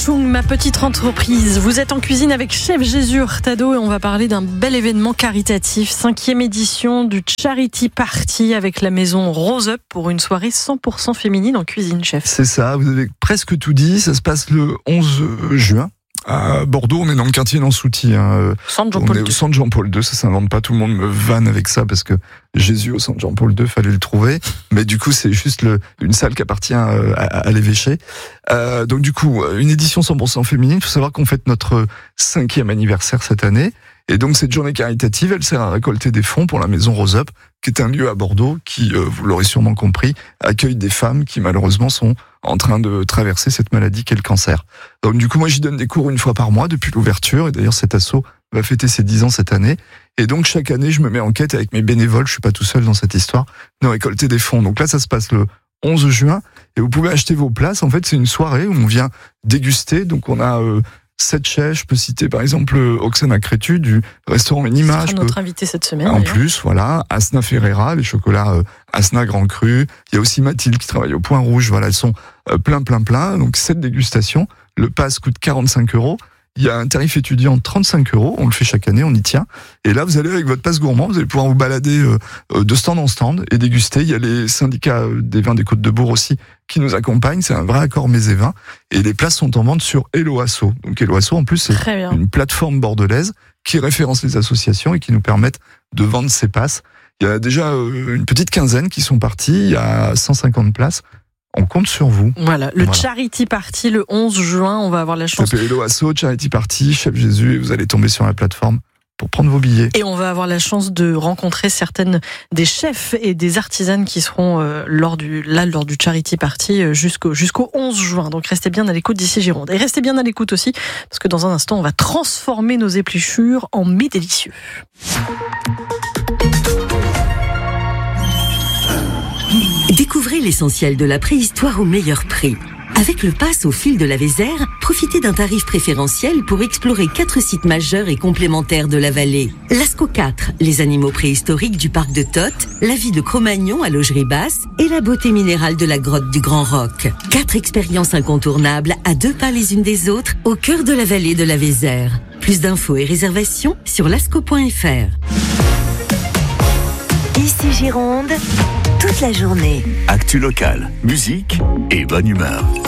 Bachung, ma petite entreprise. Vous êtes en cuisine avec Chef Jésus Hurtado et on va parler d'un bel événement caritatif. 5e édition du Charity Party avec la maison Rose Up pour une soirée 100% féminine en cuisine, chef. C'est ça, vous avez presque tout dit. Ça se passe le 11 juin. À Bordeaux, on est dans le quartier Nansouty. Centre on Jean-Paul est II. au centre Jean-Paul II, ça s'invente pas. Tout le monde me vanne avec ça parce que Jésus au centre Jean-Paul II, fallait le trouver. Mais du coup, c'est juste une salle qui appartient à l'évêché. Donc du coup, une édition 100% féminine. Il faut savoir qu'on fête notre 5e anniversaire cette année. Et donc cette journée caritative, elle sert à récolter des fonds pour la maison Rose Up, qui est un lieu à Bordeaux qui, vous l'aurez sûrement compris, accueille des femmes qui malheureusement sont en train de traverser cette maladie qu'est le cancer. Donc du coup, moi j'y donne des cours une fois par mois depuis l'ouverture, et d'ailleurs cet asso va fêter ses 10 ans cette année. Et donc chaque année, je me mets en quête avec mes bénévoles, je suis pas tout seul dans cette histoire, de récolter des fonds. Donc là, ça se passe le 11 juin, et vous pouvez acheter vos places. En fait, c'est une soirée où on vient déguster, donc on a 7 chefs, je peux citer par exemple Oksana Crétu du restaurant Minima. C'est notre invité cette semaine. En d'ailleurs. plus, voilà, Asna Ferreira, les chocolats Asna Grand Cru. Il y a aussi Mathilde qui travaille au Point Rouge. Voilà, elles sont plein. Donc 7 dégustations. Le pass coûte 45 €. Il y a un tarif étudiant de 35 €. On le fait chaque année, on y tient. Et là, vous allez avec votre passe gourmand, vous allez pouvoir vous balader de stand en stand et déguster. Il y a les syndicats des vins des Côtes-de-Bourg aussi qui nous accompagnent. C'est un vrai accord mets et vins. Et les places sont en vente sur Hello Asso. Donc Hello Asso, en plus, c'est Très bien. une plateforme bordelaise qui référence les associations et qui nous permettent de vendre ces passes. Il y a déjà une petite quinzaine qui sont partis. Il y a 150 places. On compte sur vous. Voilà, Charity Party le 11 juin, on va avoir la Ça chance. s'appelle Hello Asso, Charity Party, Chef Jésus, et vous allez tomber sur la plateforme pour prendre vos billets. Et on va avoir la chance de rencontrer certaines des chefs et des artisanes qui seront lors du Charity Party jusqu'au 11 juin. Donc restez bien à l'écoute d'ici Gironde. Et restez bien à l'écoute aussi, parce que dans un instant, on va transformer nos épluchures en mets délicieux. Découvrez l'essentiel de la préhistoire au meilleur prix. Avec le pass au fil de la Vézère, profitez d'un tarif préférentiel pour explorer 4 sites majeurs et complémentaires de la vallée. Lascaux 4, les animaux préhistoriques du parc de Toth, la vie de Cro-Magnon à Laugerie Basse et la beauté minérale de la grotte du Grand Roc. 4 expériences incontournables à 2 pas les unes des autres au cœur de la vallée de la Vézère. Plus d'infos et réservations sur lascaux.fr. Ici Gironde, toute la journée. Actu locale, musique et bonne humeur.